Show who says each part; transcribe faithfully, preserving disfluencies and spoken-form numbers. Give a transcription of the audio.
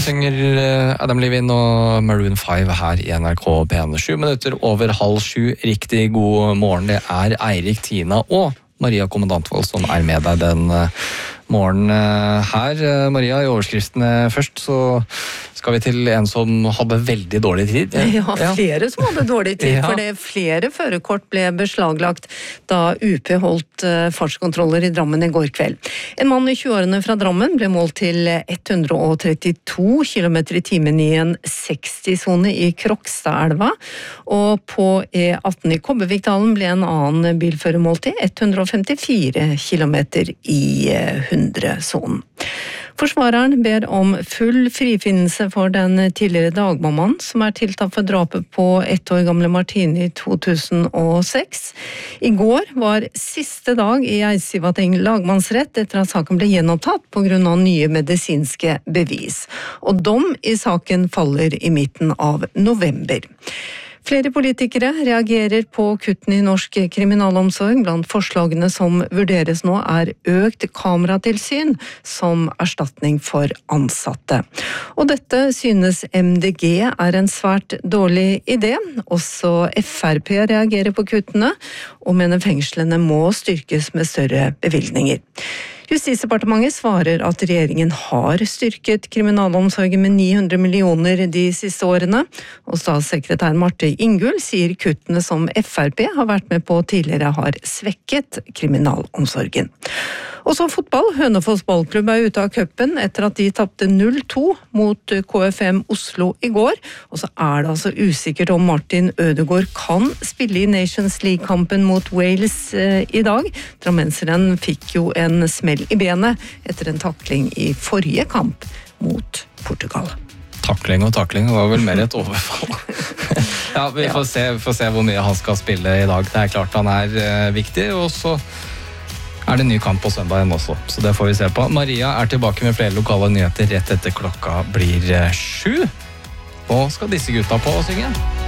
Speaker 1: Synger Adam Levine og Maroon five her i N R K P en. Sju minutter over halv sju. Riktig god morgen. Det er Eirik, Tina og Maria Kommandantvold som er med deg den morgenen her. Maria, i overskriftene først så skal vi til en som hadde veldig dårlig tid.
Speaker 2: Ja, flere som hadde dårlig tid, ja. For det flere førerkort ble beslaglagt da U P holdt fartskontroller i Drammen i går kveld. En mann i tjueårene fra Drammen ble målt til ett hundre trettito kilometer i timen i en seksti-sone i Krokstadelva, og på E atten i Kobbervikdalen ble en annen bilfører målt til ett hundre femtifire kilometer i hundre-sonen. Forsvareren ber om full frifinnelse for den tidligere dagmammaen som er tiltalt for drapet på ett år gamle Martine i to tusen og seks. I går var siste dag i Eidsivateng lagmannsrett etter at saken ble gjenopptatt på grunn av nye medisinske bevis. Og dom i saken faller i midten av november. Flere politikere reagerer på kuttene i norsk kriminalomsorg. Blant forslagene som vurderes nå er økt kameratilsyn som erstatning for ansatte. Og dette synes M D G er en svært dårlig idé. Også F R P reagerer på kuttene og mener fengslene må styrkes med større bevilgninger. Justisdepartementet svarer at regjeringen har styrket kriminalomsorgen med ni hundre millioner de siste årene, og statssekretær Marte Ingull sier kuttene som F R P har vært med på tidligere har svekket kriminalomsorgen. Og så fotball. Hønefoss ballklubb er ute av cupen etter at de tapte null to mot K F M Oslo i går, og så er det altså usikkert om Martin Ødegaard kan spille i Nations League-kampen mot Wales eh, i dag. Drammenseren fikk jo en smell i benet etter en takling i forrige kamp mot Portugal.
Speaker 1: Takling og takling var vel mer et overfall. Ja, vi får se, får se hvor mye han skal spille i dag. Det er klart han er eh, viktig, og så er det ny kamp på søndag igjen også, så det får vi se på. Maria er tilbake med flere lokale nyheter rett etter klokka blir sju. Og skal disse gutta på å synge?